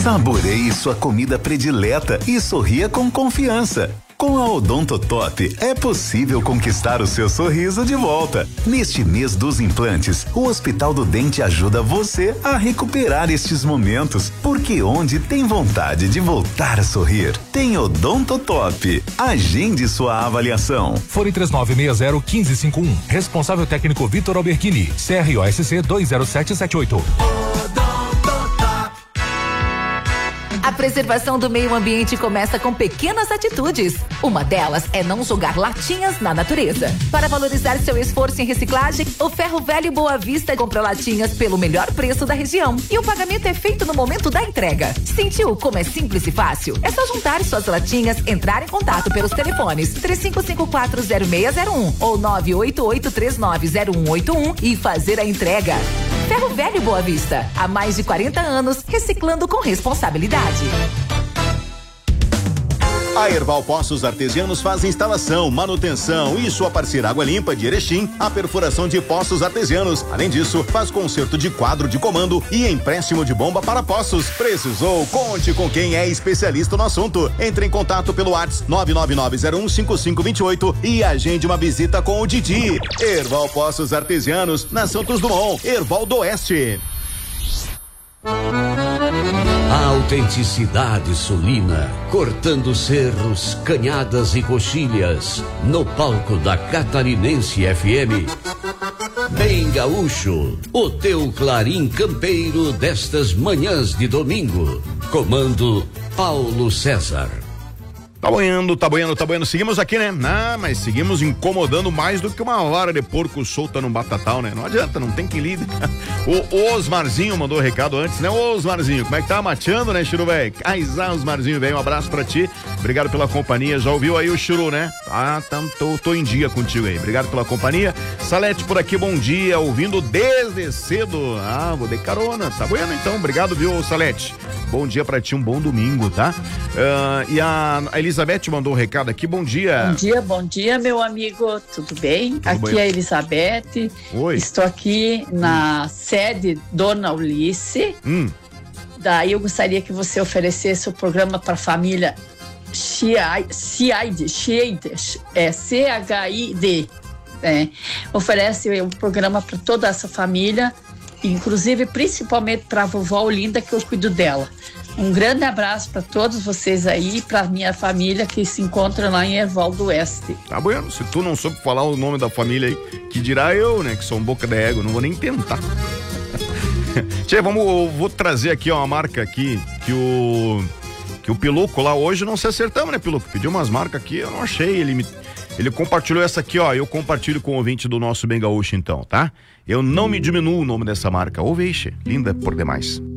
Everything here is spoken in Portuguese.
Saboreie sua comida predileta e sorria com confiança. Com a Odontotop é possível conquistar o seu sorriso de volta. Neste mês dos implantes, o Hospital do Dente ajuda você a recuperar estes momentos, porque onde tem vontade de voltar a sorrir, tem Odontotop. Agende sua avaliação. Fone 3960-1551. Responsável técnico Vitor Alberghini. CROSC 20778. A preservação do meio ambiente começa com pequenas atitudes. Uma delas é não jogar latinhas na natureza. Para valorizar seu esforço em reciclagem, o Ferro Velho Boa Vista compra latinhas pelo melhor preço da região. E o pagamento é feito no momento da entrega. Sentiu como é simples e fácil? É só juntar suas latinhas, entrar em contato pelos telefones 35540601 ou 988390181 e fazer a entrega. Ferro Velho Boa Vista. Há mais de 40 anos, reciclando com responsabilidade. A Erval Poços Artesianos faz instalação, manutenção e sua parceira Água Limpa de Erechim, a perfuração de poços artesianos. Além disso, faz conserto de quadro de comando e empréstimo de bomba para poços. Precisou? Conte com quem é especialista no assunto. Entre em contato pelo WhatsApp 999015528 e agende uma visita com o Didi. Erval Poços Artesianos, na Santos Dumont, Erval do Oeste. A autenticidade sulina, cortando cerros, canhadas e coxilhas, no palco da Catarinense FM. Bem gaúcho, o teu clarim campeiro destas manhãs de domingo. Comando Paulo César. Tá boiando. Seguimos aqui, né? Mas seguimos incomodando mais do que uma vara de porco solta num batatal, né? Não adianta, não tem que lidar. O Osmarzinho mandou recado antes, né? Ô Osmarzinho, como é que tá mateando, né, Chiru, velho? Osmarzinho, velho, um abraço pra ti. Obrigado pela companhia. Já ouviu aí o Chiru, né? Tô em dia contigo aí. Obrigado pela companhia. Salete por aqui, bom dia. Ouvindo desde cedo. Vou de carona. Tá boiando então. Obrigado, viu, Salete? Bom dia pra ti, um bom domingo, tá? E a Elizabeth mandou um recado aqui, bom dia. Bom dia, meu amigo, tudo bem? Tudo aqui bem. é a Elizabeth. Oi. Estou aqui na sede Dona Ulice. Daí eu gostaria que você oferecesse o programa para a família CHID, CHID. Oferece um programa para toda essa família, inclusive principalmente para a vovó Olinda, que eu cuido dela. Um grande abraço para todos vocês aí, para minha família que se encontra lá em Erval do Oeste. Tá bueno, se tu não soube falar o nome da família aí, que dirá eu, né, que sou um boca de égua, não vou nem tentar. Tchê, vou trazer aqui uma marca aqui, que o Piluco lá hoje não se acertamos, né, Piluco? Pediu umas marcas aqui, eu não achei, ele compartilhou essa aqui, ó, eu compartilho com o ouvinte do nosso Bem Gaúcho então, tá? Eu não me diminuo o nome dessa marca, ouve aí, linda por demais.